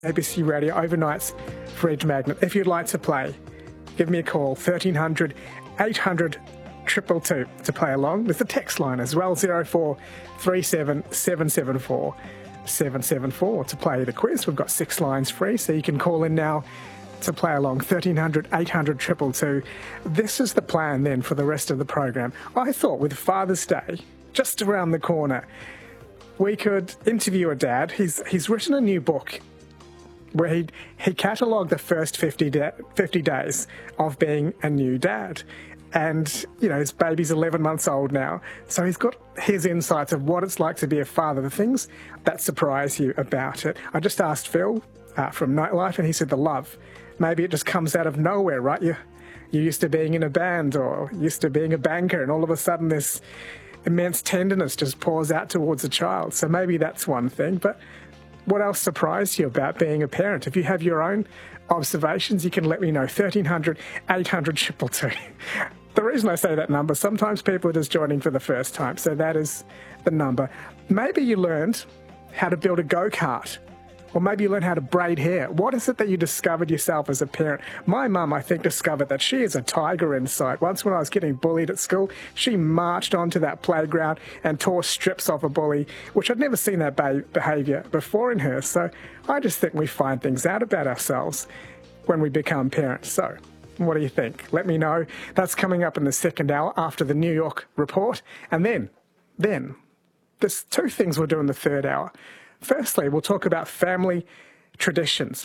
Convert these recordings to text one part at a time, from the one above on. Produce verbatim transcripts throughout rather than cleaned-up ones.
A B C Radio Overnight's Fridge Magnet. If you'd like to play, give me a call, thirteen hundred, eight hundred, two two two to play along. There's a text line as well, zero four three seven, seven seven four, seven seven four to play the quiz. We've got six lines free, so you can call in now to play along, thirteen hundred, eight hundred, two two two. This is the plan then for the rest of the program. I thought with Father's Day just around the corner, we could interview a dad. He's he's written a new book where he he catalogued the first fifty, da- fifty days of being a new dad. And, you know, his baby's eleven months old now. So he's got his insights of what it's like to be a father, the things that surprise you about it. I just asked Phil uh, from Nightlife, and he said the love. Maybe it just comes out of nowhere, right? You, you're used to being in a band or used to being a banker, and all of a sudden this immense tenderness just pours out towards a child. So maybe that's one thing. But what else surprised you about being a parent? If you have your own observations, you can let me know, thirteen hundred, eight hundred, two two two. The reason I say that number, sometimes people are just joining for the first time, so that is the number. Maybe you learned how to build a go-kart, or maybe you learned how to braid hair. What is it that you discovered yourself as a parent? My mum, I think, discovered that she is a tiger inside. Once when I was getting bullied at school, she marched onto that playground and tore strips off a bully, which I'd never seen that ba- behaviour before in her. So I just think we find things out about ourselves when we become parents. So what do you think? Let me know. That's coming up in the second hour after the New York report. And then, then, there's two things we'll do in the third hour. Firstly, we'll talk about family traditions.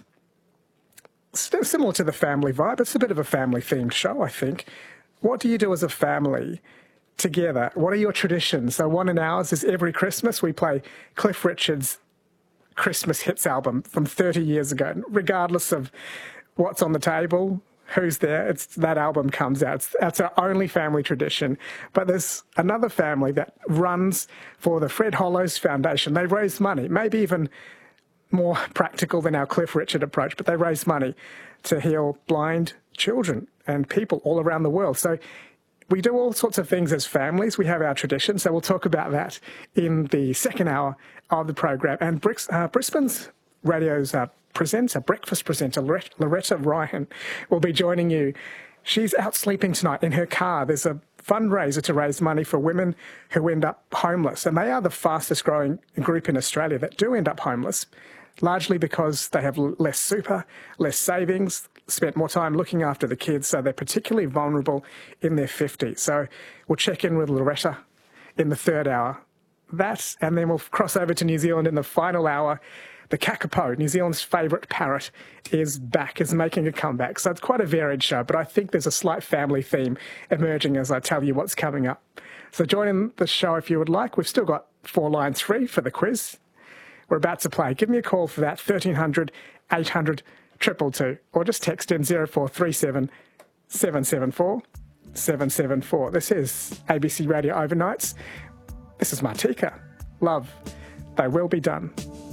Similar to the family vibe, it's a bit of a family-themed show, I think. What do you do as a family together? What are your traditions? So one in ours is every Christmas we play Cliff Richard's Christmas hits album from thirty years ago. Regardless of what's on the table, who's there, it's that album comes out. It's, that's our only family tradition. But there's another family that runs for the Fred Hollows Foundation. They raise money, maybe even more practical than our Cliff Richard approach, but they raise money to heal blind children and people all around the world. So we do all sorts of things as families. We have our traditions, so we'll talk about that in the second hour of the program. And Brix, uh, Brisbane's radio's uh, presenter, breakfast presenter, Loretta, Loretta Ryan, will be joining you. She's out sleeping tonight in her car. There's a fundraiser to raise money for women who end up homeless, and they are the fastest growing group in Australia that do end up homeless, largely because they have less super, less savings, spent more time looking after the kids, so they're particularly vulnerable in their fifties. So we'll check in with Loretta in the third hour. That, and then we'll cross over to New Zealand in the final hour. The kakapo, New Zealand's favourite parrot, is back, is making a comeback. So it's quite a varied show, but I think there's a slight family theme emerging as I tell you what's coming up. So join in the show if you would like. We've still got four lines free for the quiz. We're about to play. Give me a call for that, thirteen hundred, eight hundred, two two two, or just text in zero four three seven, seven seven four, seven seven four. This is A B C Radio Overnights. This is Martika. Love, they will be done.